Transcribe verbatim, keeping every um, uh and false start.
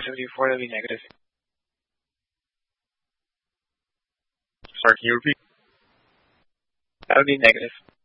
seventy-four, that'll be negative. Sorry, can you repeat? That would be negative.